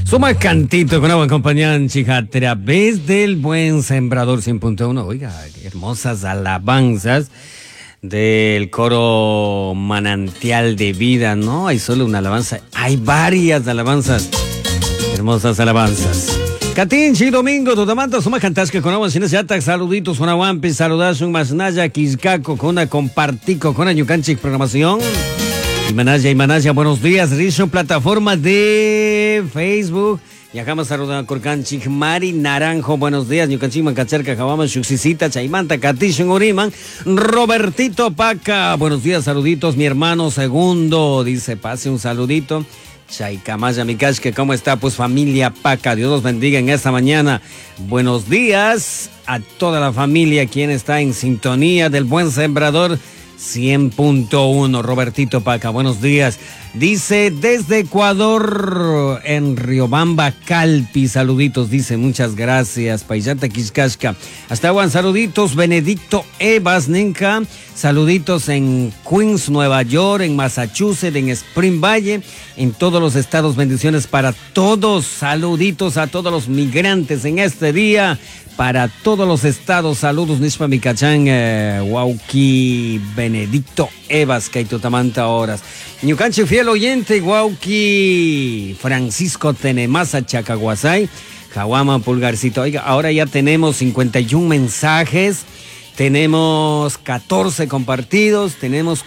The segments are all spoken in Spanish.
Suma cantito con agua acompañante a través del Buen Sembrador 100.1. Oiga, qué hermosas alabanzas del coro Manantial de Vida, ¿no? Hay solo una alabanza, hay varias alabanzas, hermosas alabanzas. Catinchi, Domingo, Totamanta, Suma Cantasca con agua, sin yatak, saluditos, una guampi, saludas, un masnaya, quiscaco, con una compartico, con una yucanchi programación. Imanaya, buenos días, Risho, plataforma de Facebook. Yajama saluda Corcanchik, Mari Naranjo, buenos días, Yucanchik, Mancacharca, Jabama, Xuxisita, Chaimanta, Catishon, Uriman, Robertito Paca, buenos días, saluditos, mi hermano segundo, dice, pase un saludito. Chaicamaya, Mikashke, ¿cómo está? Pues familia Paca, Dios los bendiga en esta mañana. Buenos días a toda la familia, quien está en sintonía del Buen Sembrador 100.1, Robertito Paca, buenos días. Dice, desde Ecuador, en Riobamba, Calpi, saluditos, dice, muchas gracias, Paisata Quiscasca. Hasta Juan, saluditos, Benedicto Evas Ninca, saluditos en Queens, Nueva York, en Massachusetts, en Spring Valley, en todos los estados, bendiciones para todos, saluditos a todos los migrantes en este día, para todos los estados, saludos, Nishpa Mikachán, Wauki, Benedicto Evas, Kaitutamanta Horas. Ñucanchi, fiel oyente, Wauki, Francisco Tenemasa, Chacaguasay, Jawama, Pulgarcito. Oiga, ahora ya tenemos 51 mensajes, tenemos 14 compartidos, tenemos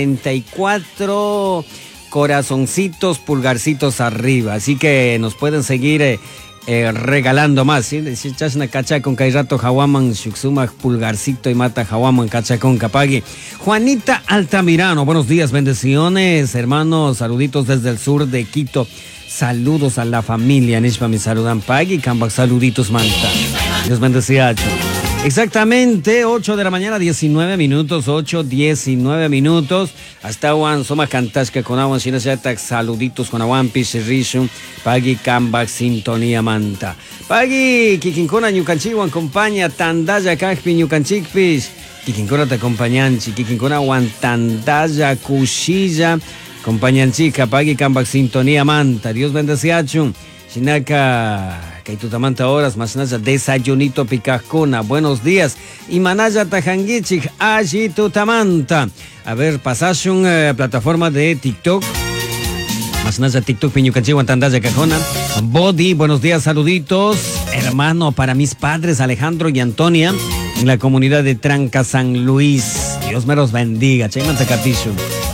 44 corazoncitos, pulgarcitos arriba, así que nos pueden seguir regalando más, ¿sí? Si chasna cacha con Kairato Jawaman, Xuxuma, Pulgarcito y Mata Jawaman, cacha con Capagui. Juanita Altamirano, buenos días, bendiciones, hermanos, saluditos desde el sur de Quito. Saludos a la familia, Nishpa, mi saludan Pagui, Cambak, saluditos, Manta. Dios bendiga. Exactamente, 8 de la mañana, 19 minutos, 8:19 minutos. Hasta Juan, Soma Cantasca con Aguan, Sinasatak, saluditos con Aguan, Pichirrishu, Pagui, Cambak, Sintonía, Manta. Pagui, Kikinkona, Ñucanchiwan, acompaña, Tandaya, Kajpi, Ñucanchikpish, Kikinkona te acompañanchi, Kikinkona, Juan, Tandaya, Cuchilla, compañanchica, Pagui, Cambak, Sintonía, Manta. Dios bendiga. Chinaka, Kaitutamanta Horas, Masnaya, Desayunito Picacona, buenos días. Y Manaya Tajangichik, allí Tutamanta. A ver, pasaste una plataforma de TikTok. Masnaya TikTok, Piñucanchi, Guantandaya Cajona. Body, buenos días, saluditos. Hermano, para mis padres, Alejandro y Antonia, en la comunidad de Tranca, San Luis. Dios me los bendiga. Chaimanta Catishu.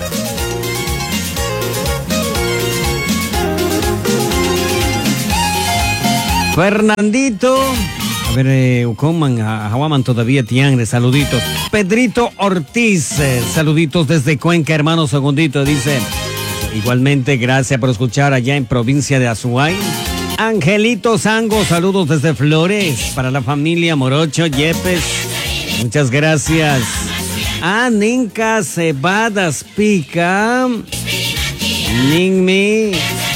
Fernandito, a ver, Ucoman, Jawaman todavía Tiangre, saluditos. Pedrito Ortiz, saluditos desde Cuenca, hermano segundito, dice. Igualmente, gracias por escuchar allá en provincia de Azuay. Angelito Sango, saludos desde Flores, para la familia Morocho, Yepes, muchas gracias. Ninka Cebadas Pica, Ningmi,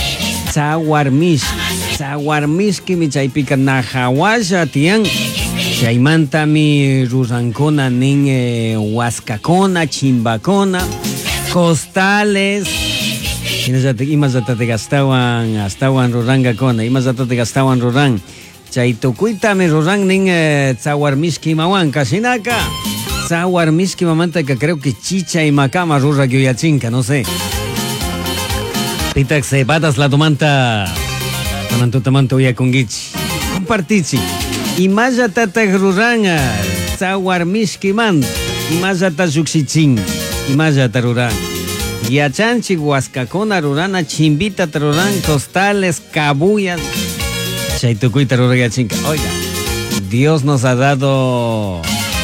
Zawarmishki mi chaypica najawasha tian chaymanta mi rusancona nin huascacona, chimbacona, costales. Imazata te gastawan rurangacona, imazata te gastawan rurang. Chaytukuita mi rurang nin zawarmishki mawanka, shinaka. Zawarmishki mamanta que creo que chicha y macama rurra que yachinka, no sé. Pitax Cebadas la tomanta. Tamanto ya con Gichi. Compartichi. Y más ya tata gruranga. Zawarmishki man. Y más ya ta Xuxichin. Y más ya taruran. Y a chanchi huascacona rurana. Chimbita taruran. Costales, cabuyas. Chaitucuy taruraya chinca. Oiga. Dios nos ha dado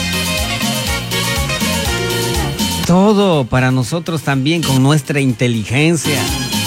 todo para nosotros también con nuestra inteligencia.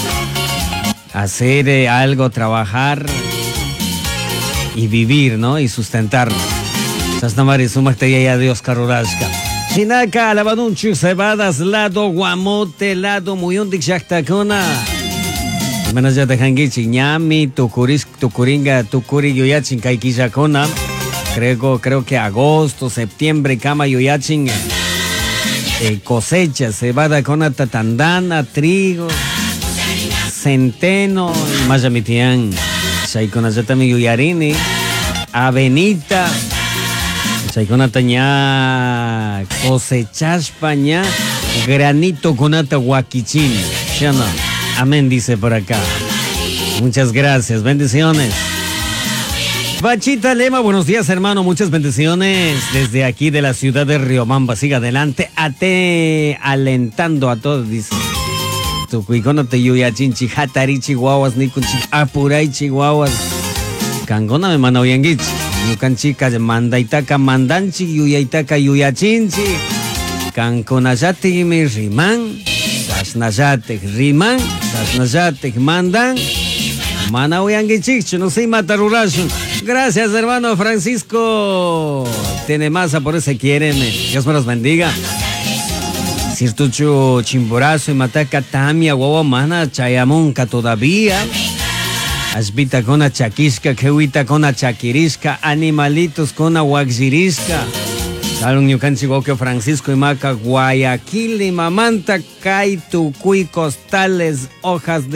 Hacer algo, trabajar y vivir, ¿no? Y sustentarnos. Sasnamari, sumakteya ya Dios Karurashka. Chinaka, Lavadunchu, Cebadas, lado Guamote, lado Muyundik, Shaktakona. Manaya de Hangichi, Ñami, Tucuringa, Tucuri, Yoyachin, Kaikishakona. Creo que agosto, septiembre, Kama, Yoyachin. Cosecha, cebada con tatandana, trigo, centeno y mayamitián. chaykunallata yuyarini, avenita, chaykunata ña cosechashpa ña granito kunata wakichini. ¿Sí o no? Amén, dice por acá. Muchas gracias, bendiciones. Bachita Lema, buenos días, hermano, muchas bendiciones desde aquí de la ciudad de Riobamba. Siga adelante, alentando a todos, dice. Tucuicona te yuyachin, chihatari, chihuahuas, nikunchi, apuray, chihuahuas. Cangona me manda oyanguichi. Yucanchica, mandaitaka, mandanchi, yuyaitaka, yuyachinchi. Canconayate, me riman, sasnayate, riman, sasnayate, mandan. Mana oyanguichi, no sé, matarurazo. Gracias, hermano Francisco. Tiene masa, por eso quiéreme. Dios me los bendiga. Cirtucho chimborazo y mataca tamia, guagua mana, chayamonca todavía. Asbita con a chaquisca, quehuita con a chaquirisca, animalitos con a guaxirisca. Salun yucanchi goquio Francisco y maca, Guayaquil y mamanta, caitucuy, costales, hojas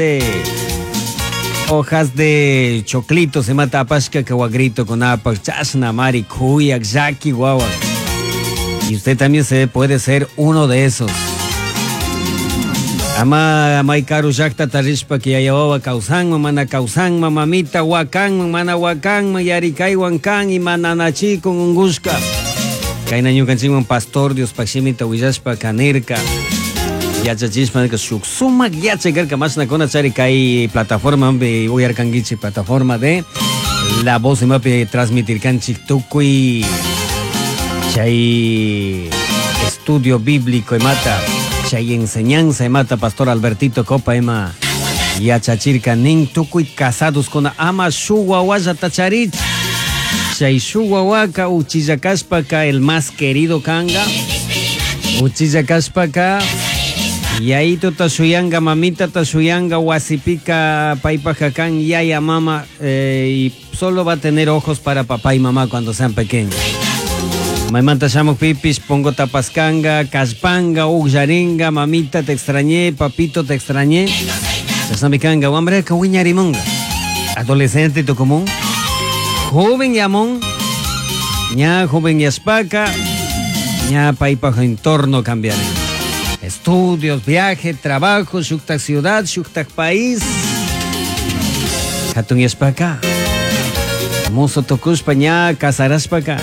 de choclito, se mata apasca que guagrito con apas, chasna, mari, cuya, xaki, guagua. Y usted también puede ser uno de esos. Ama maikaru yakta tarishpa que ayawa kausan, mana kausan, mamita wakan, mana wakan, yarikay wankan y mananachi con ungushka. Kaina ñukanchikman pastor Dios pakshimita willashpa kanirka. Yachachispa que sumak yachakarka masna kona chari kai plataforma de uyarkangichi, plataforma de La Voz mapi transmitir kanchik tukui chay estudio bíblico y mata chay enseñanza y mata pastor Albertito Copa ema yachachirka nin tukui casados con ama shuwawaja tacharich chay shuwawaka uchillakaspaka el más querido kanga uchillakaspaka y ahí tashuyanga mamita tashuyanga wasipika paipajakan yaya mama y solo va a tener ojos para papá y mamá cuando sean pequeños. Maimanta shamuk pipis, pongo tapascanga, caspanga, ujaringa, mamita te extrañé, papito te extrañé. Sasamikanga, hombre, kawiñarimunga. Adolescente to común. Joven yamón. Ña joven yaspaka. Ña paipajo entorno cambiaré. Estudios, viaje, trabajo, shuktak ciudad, shuktak país. Hatun yaspaka. Mozo tokuspa ña casaraspaka.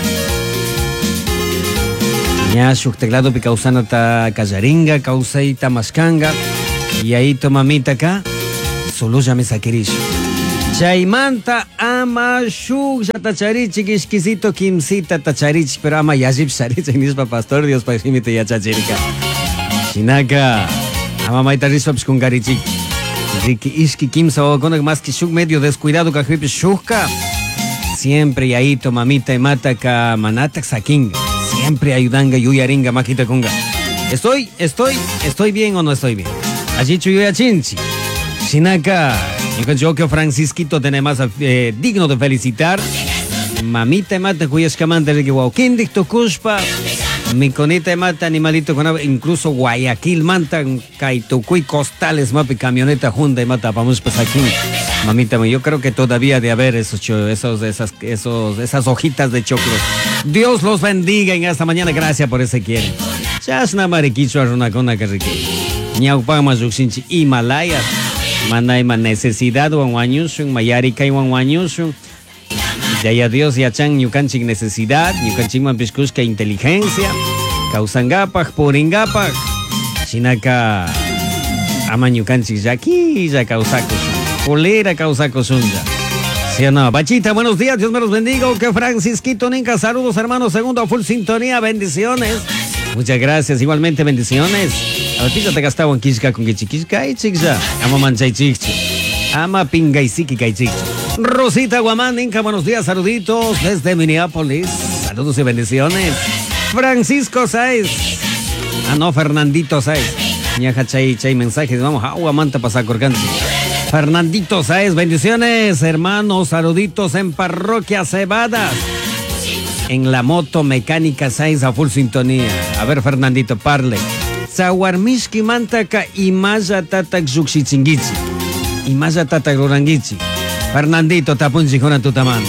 Ña shukteklado pi causanata callaringa, causaita mascanga, y ahí to mamita acá, solo ya me saquirish. Chaimanta ama shuk ya tacharichi, exquisito kimsita tacharich, pero ama yajib sarich, en ispa pastor Dios pa imite ya chachirika. Chinaka, ama maita riswaps con garichik. Riki iski kimsa o con más que shuk medio descuidado que shukka. Siempre y ahí to mamita y mata ka manata sakinga. Siempre ayudanga, yuyaringa, maquita conga. ¿Estoy bien o no estoy bien? Allí chuyuya chinchi. Sinaka, yo que Francisquito tenemos digno de felicitar. Mamita mata cuyas camante de guau. Kindik to kuspa. Mi conita mata animalito con incluso Guayaquil manta kaitucuy costales mapi camioneta Hyundai mata vamos pues aquí. Mamita, yo creo que todavía de haber esas hojitas de choclo. Dios los bendiga en esta mañana. Gracias por ese quieren. Chasna mariquicho arrunacona que rique. Ñaupama yuxinchi Himalaya. Manaima necesidad wanwanyusun. Mayarika y wanwanyusun. Yaya Dios yachan ñucanchik necesidad. Ñucanchik mapiscushka inteligencia. Causangapaj, puringapaj. Chinaka. Ama ñucanchik yaki ya causacos. Polera causacos unja. ¿Sí o no? Bachita, buenos días, Dios me los bendiga. Que Francisquito Ninca, saludos hermanos, segundo a full sintonía, bendiciones. Muchas gracias, igualmente bendiciones. A ver, písate gastado en Kishka con Kichikishka y Chikja. Ama manchay Chikchi. Ama pingaisiki Kaichik. Rosita Guamán, Ninca, buenos días, saluditos desde Minneapolis. Saludos y bendiciones. Francisco Sáez. Ah, no, Fernandito Sáez. Ñaja chay mensajes, vamos a Guamanta pasar corcante. Fernandito Sáez, bendiciones, hermanos, saluditos en Parroquia Cebadas. En la moto mecánica Sáez a full sintonía. A ver, Fernandito, parle. Zawarmishki mantaka imaya tatak yuxichingichi. Imaya tatak rorangichi. Fernandito Tapunchi con Tutamanta.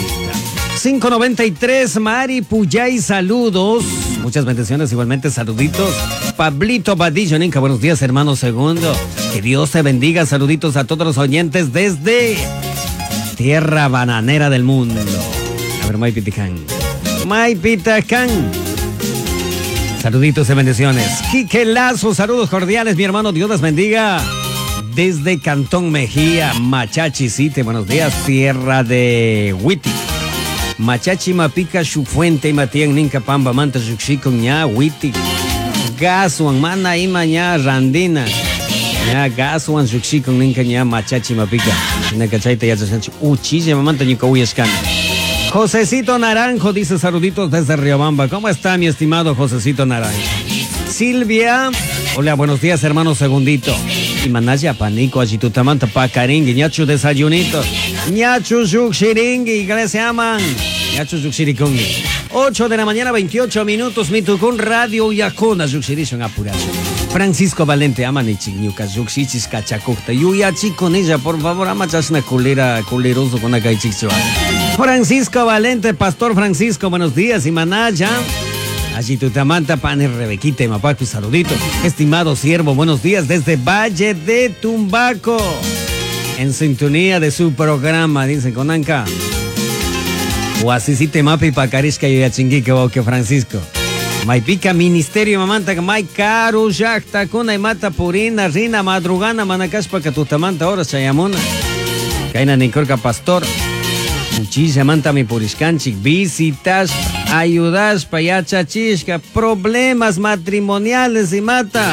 593, Mari Puyay, saludos. Muchas bendiciones, igualmente saluditos. Pablito Badillo, Ninca, buenos días, hermano segundo. Que Dios te bendiga, saluditos a todos los oyentes desde tierra bananera del mundo. A ver, Maipitacán. Maipitacán. Saluditos y bendiciones. Quique Lazo, saludos cordiales, mi hermano, Dios les bendiga. Desde Cantón Mejía, Machachi City, buenos días, tierra de Huiti. Machachi Mapica, Chufuente, Matian, Ninca, Pamba, Manta, Xuxico, Ña, Huiti. Gasuan, Mana, Ima, Ña, Randina. Ña, Gasuan, Xuxico, Ninca, Ña, Machachi Mapica. Ña, Cachaita, Ya, Uchilla, Mamanta, Ñuca, Uyascana. Josecito Naranjo dice saluditos desde Riobamba. ¿Cómo está mi estimado Josecito Naranjo? Silvia, hola, buenos días, hermano segundito. Y manaya panico, Ajitutamanta, Pacaringui, Ñachu desayunito. Ñachu Yuxiringui, ¿qué se llaman? Ñachu Yuxirikungi. 8 de la mañana, 28 minutos, Mitucun Radio Yacuna, Yuxirishon apuración. Francisco Valente, Amanichi, Ñuca, Yuxichis, Cachacucta. Yuyachi con ella, por favor, amachasna culeroso con acá y chichua. Francisco Valente, Pastor Francisco, buenos días, y manaya. Ajitutamanta, Panes, Rebequita y Mapaco, saludito. Estimado siervo, buenos días desde Valle de Tumbaco. En sintonía de su programa, dice Conanca. O así si te mapi pa carisca y yachingui que Francisco. Maipica Ministerio Mamanta, Mai Caro, Jacta, Cuna y Mata Purina, Rina, Madrugana, Manacaspa, Catutamanta, Horas, Chayamona. Caina Nicorca Pastor. Uchilla manta mi puriscanchic, visitas, ayudas, payachachisca, problemas matrimoniales y mata.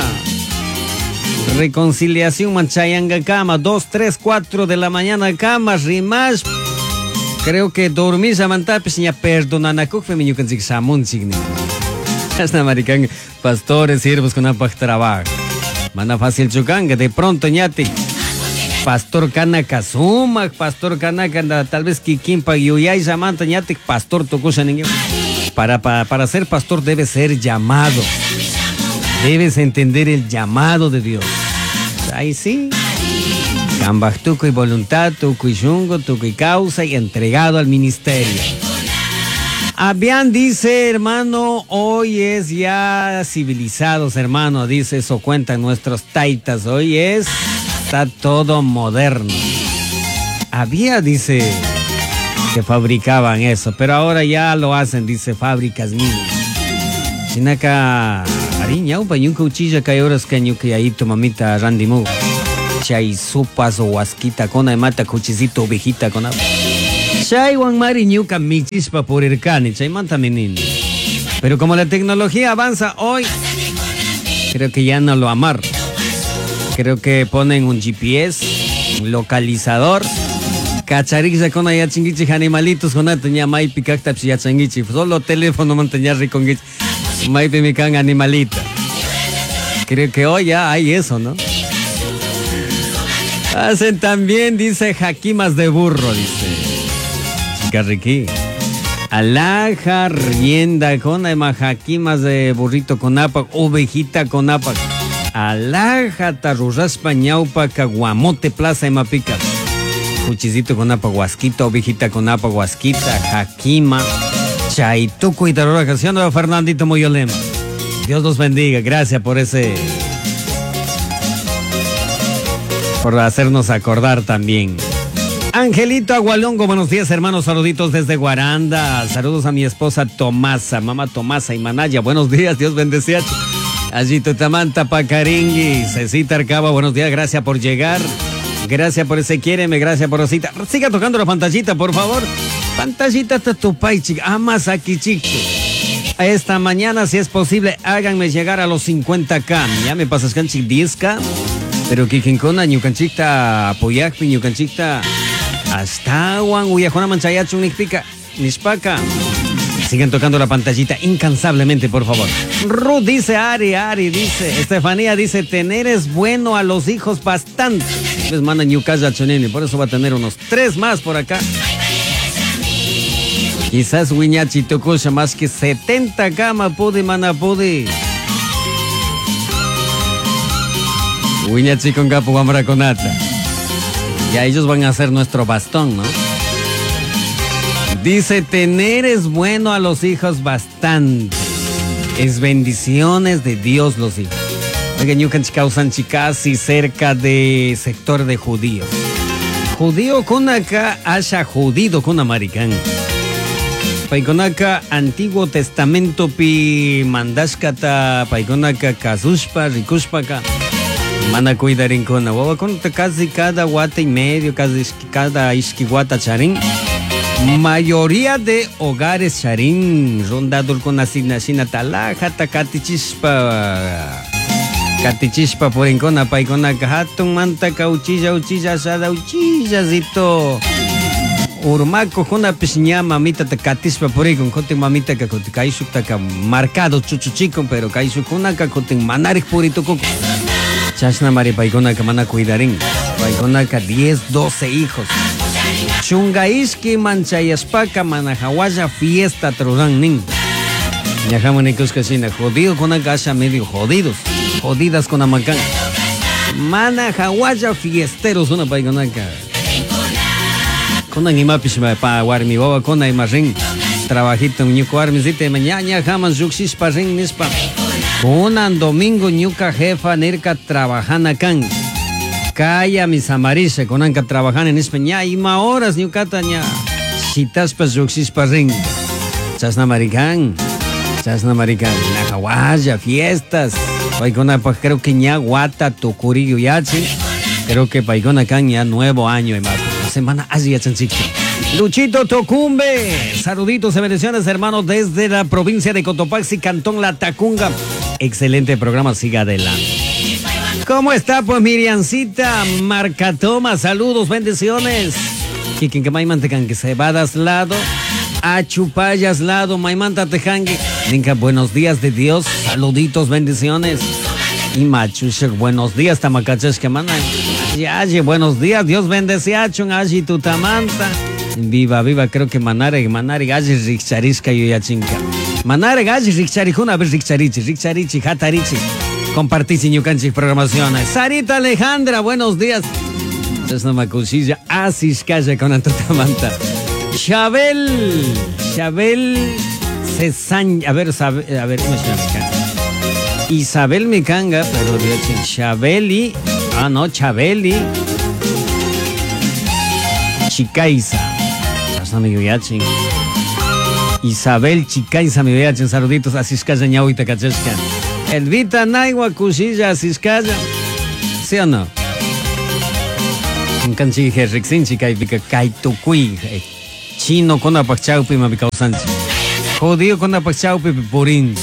Reconciliación manchayanga cama, 2, 3, 4 de la mañana cama, rimas. Creo que dormís a mantapis ya perdonan a cook feminio can samun signi. Hasta marican pastores siervos con apag trabajo. Mana fácil chucanga, de pronto ñati. Pastor Kanaka Sumak, Pastor Kanaka, tal vez Kikimpa Yuyay Samanta Ñatic, Pastor Tokushan. Para ser pastor debe ser llamado. Debes entender el llamado de Dios. Ahí sí. Cambaj tuco y voluntad, tuco y shungo, tuco y causa y entregado al ministerio. Abian dice, hermano, hoy es ya civilizados, hermano, dice, eso cuentan nuestros taitas, hoy está todo moderno. Había, dice, que fabricaban eso, pero ahora ya lo hacen, dice, fábricas mini. Sinaka, ariña, upa, y un cuchilla que hay horas que ahí tu mamita randimu. Chay sopas o huasquita con ay mata cuchicito ovejita con agua. Chay wan mari ñuca michispa por el cani, chay manta menino. Pero como la tecnología avanza hoy, creo que ya no lo amar. Creo que ponen un GPS, un localizador, cachariza con allá chingichi animalitos con ataña mai picacta ya chingichi, solo teléfono manteña ricongichi, mai pimican animalita. Creo que hoy ya hay eso, ¿no? Hacen también, dice, jaquimas de burro, dice. Chicarriquí. Alaja, rienda con jaquimas de burrito con apac, ovejita con apac. Alaja, tarurras pañaupa, caguamote, plaza y mapica. Cuchicito con apa, guasquita, ovejita con apa, guasquita, jaquima, chaituco y tarura canción de Fernandito Moyolema. Dios los bendiga, gracias por hacernos acordar también. Angelito Agualongo, buenos días, hermanos, saluditos desde Guaranda. Saludos a mi esposa Tomasa, mamá Tomasa y Manaya. Buenos días, Dios bendecía. Allí Tutamanta, Pacaringui, Cecita Arcaba, buenos días, gracias por llegar. Gracias por ese quiéreme, gracias por Rosita. Siga tocando la pantallita, por favor. Pantallita Tatupay, chica. Amas aquí, chico. Esta mañana, si es posible, háganme llegar a los 50K. Ya me pasas canchic 10K. Pero que quincona, ñucanchicta, apoyacpi, ñucanchicta. Hasta Juan, Uyajona Manchayachu, Nispica, Nispaca. Sigan tocando la pantallita incansablemente, por favor. Ruth dice, Ari dice, Estefanía dice, tener es bueno a los hijos bastante. Les mandan Yucaya Chonini, por eso va a tener unos 3 más por acá. Quizás Wiñachi Tocosha más que 70 cama pude, mana pude. Wiñachi con capo, guamra con ata. Ya ellos van a ser nuestro bastón, ¿no? Dice, tener es bueno a los hijos bastante. Es bendiciones de Dios los hijos. Oigan, yo causan casi cerca de sector de judíos. Judío con acá haya judío con americano. Paikonaka Antiguo Testamento pi mandashkata paikonaka kasushpa rikushpaka mana cuidarin con agua con casi cada guata y medio, casi cada isquiguata charín. Mayoría de hogares charín rondador con asignación talaja Katichispa por encona paikonaka hatun manta uchilla asada uchillazito. Urmaco con una pisña mamita te catispa por ahí con cote mamita que cote caísu taca marcado chuchuchico pero caísu con una cacote manarich purito coco chasna mari paicona que mana cuidarín paicona que 10, 12 hijos chungaiski manchayaspaca manajawaya fiesta trodan nin ñajamos ni cuscasina jodido con una casa medio jodidas con amacán manajawaya fiesteros una paicona que con anima pisma pa warmi baba con ay maring trabajito ñuco armisite mañana jamás juxis pa ring nispa con an domingo ñuca jefa nerca trabajana can calla mis amarisha con anca trabajana en España y ma horas ñuca taña citas pa juxis pa ring chasna marican la hawaya fiestas paicona pues creo que ña guata tucurillo yachi creo que paicona can ya nuevo año y más semana así chanchico. Luchito Tocumbe, saluditos y bendiciones hermanos desde la provincia de Cotopaxi, Cantón La Tacunga. Excelente programa, siga adelante. ¿Cómo está pues Miriancita Marcatoma? Saludos, bendiciones. Kikin que maimantecan que se vadas lado, a chupayas lado, maimanta tejangue. Ninka, buenos días de Dios, saluditos, bendiciones. Y machuche, buenos días, tamacachas que mandan. Yaye, buenos días, Dios bendice a chun, allí tu tamanta. Viva, creo que manare, allí rixcharisca y ya chinca. Manare, allí rixcharijuna, ver rixcharichi, hatarichi. Compartí ñucanchi programaciones. Sarita Alejandra, buenos días. Es una cuchilla, así calla con tu tamanta. Chabel, Cesaña, a ver, ¿cómo se llama? Isabel Micanga, pero Chabeli. Chabeli Chicaiza amigo yachin Isabel Chicaiza mi yachin saluditos a Ciscaya ñauita cachesca Elvita Naigua Cuchilla Ciscaya ¿sí o no? En canchi Jerrixin Chicaipica Kaitucui chino con apachaupi mabicausanchi jodido con apachaupi purin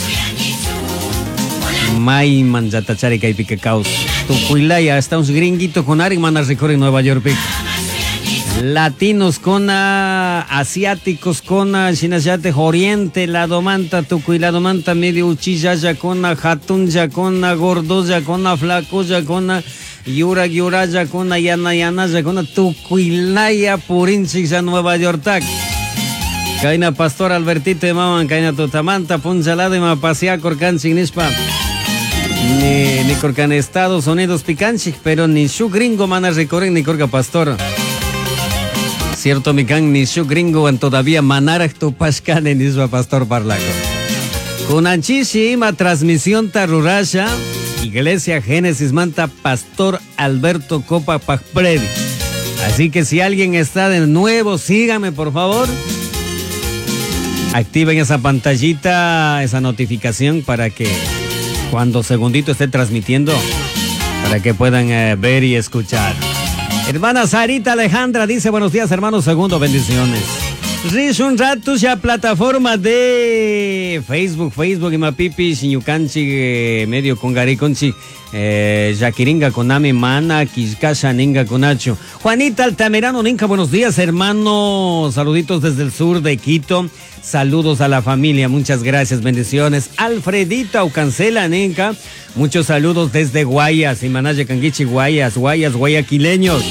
May manjatachari Kaipica caus Tucuilaya, hasta un gringuito con Ari manas recorre en Nueva York. Latinos con asiáticos con Chinayate Oriente, la domanta, Tucuila domanta, medio uchilla ya con jatunja con gordoya con flacoya con yura ya con yana ya con Tucuilaya purinchik ya Nueva York. Caina Pastor Albertito de Maman, caina Totamanta, Ponchalada y Mapasea Corcanchik Nispa. Ni corcan Estados Unidos picanchi, pero ni su gringo mana recorren ni corca pastor. Cierto mi can ni su gringo en todavía manarak tu pascan en isba pastor parlaco. Con anchishima transmisión tarurasha, Iglesia Génesis manta Pastor Alberto Copa Pajpredi. Así que si alguien está de nuevo, sígame por favor. Activen esa pantallita, esa notificación para que cuando segundito esté transmitiendo, para que puedan ver y escuchar. Hermana Sarita Alejandra dice, buenos días hermanos, segundo, bendiciones. Riz un rato ya plataforma de Facebook y Mapipi, Siñucanchi, medio con Gariconchi, Yaquiringa Konami, Mana, Quiscasha, Ninga Conacho. Juanita Altamirano, Ninca, buenos días hermanos, saluditos desde el sur de Quito. Saludos a la familia, muchas gracias, bendiciones. Alfredito Aucancela, Ninca, muchos saludos desde Guayas, Imanaye Canguichi, Guayas, guayaquileños.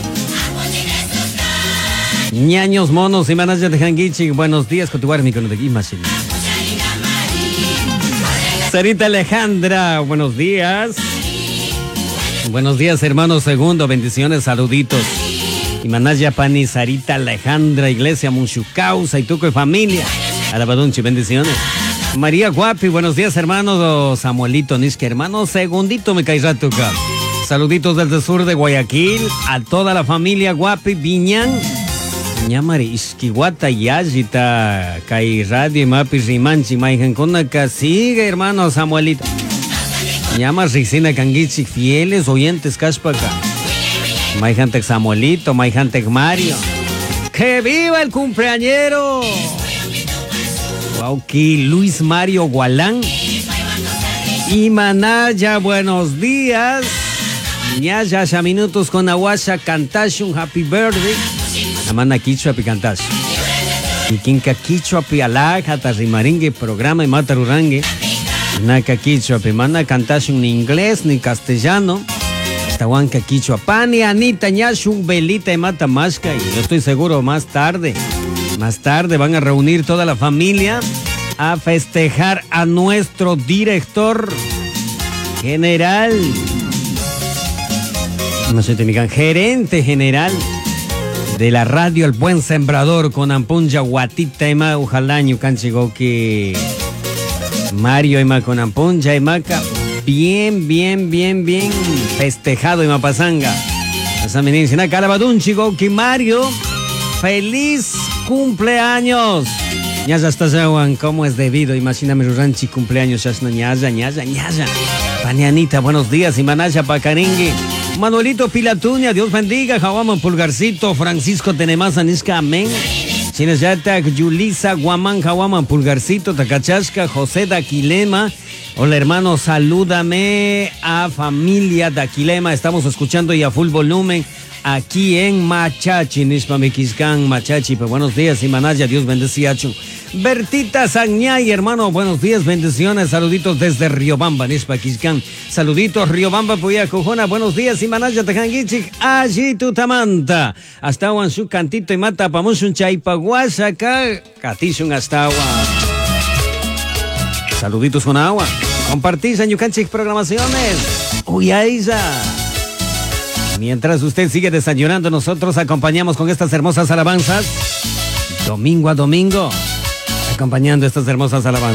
Ñaños monos, Imanaye de Canguichi, buenos días, Cotuarmi con de Guimachín. Sarita Alejandra, buenos días. Buenos días, hermanos, segundo, bendiciones, saluditos. Y manaya pani Sarita Alejandra Iglesia Munchucausa y Tuco y familia. Alabadunchi, bendiciones. María Guapi, buenos días, hermanos. Samuelito Nisque, hermano. Segundito me cae ratuca. Saluditos desde el sur de Guayaquil. A toda la familia Guapi, Viñán. Ñamari, Isquihuata, Yajita, Kai Radio, Mapi, Rimanchi, Maijancona, sigue, hermano Samuelito. Ñama, Rixina, Canguichi, fieles oyentes, Cashpaca. Maijantec Samuelito, Maijantec Mario. ¡Que viva el cumpleañero! Guauqui, Luis Mario Gualán. Y Manaya, buenos días. Ya minutos con Aguasha, Cantashun, happy birthday. Amana Quichua Picantash. Y Quinca Quichua Pialaj, hasta Rimaringue, programa y Matarurangue. Naka Quichua Pimana Cantash en inglés ni castellano. Tahuanca Quichua Pani, Anita, Ñashun, Belita y Matamasca. Y yo estoy seguro más tarde van a reunir toda la familia a festejar a nuestro director general. No sé, gerente general de la radio El Buen Sembrador con Ampunja Guatita Ema Ujalaño Canchigoki Mario Ema con Ampunja Emaca bien festejado Ema Pasanga. Esa menina Calabadun Chigoki Mario, feliz cumpleaños. Ya está Jawan, como es debido, imagíname Ruranchi cumpleaños ñaya. Panianita, buenos días, y Manaya Pacaringue. Manuelito Pilatuña, Dios bendiga. Jawama Pulgarcito, Francisco Tenemasa Nisca, amén. Chines Yatak, Yulisa Guamán, Jawama Pulgarcito, Tacachasca, José Daquilema. Hola hermano, salúdame a familia Daquilema. Estamos escuchando y a full volumen aquí en Machachi, Nispa Miquiscán, Machachi. Pues buenos días, y Manaya, Dios bendiga. Bertita Sañay, hermano, buenos días, bendiciones, saluditos desde Riobamba, Nispa Quiscán. Saluditos, Riobamba, Puya Cojona, buenos días, y Manaya Tajanguichik, allí Tutamanta. Hasta Aguan su cantito y mata pamusun chaipaguasaca, catishun hasta agua. Saluditos con agua. Compartís en Yucanchik Programaciones. Uy, Aiza. Mientras usted sigue desayunando, nosotros acompañamos con estas hermosas alabanzas. Domingo a domingo, acompañando estas hermosas alabanzas.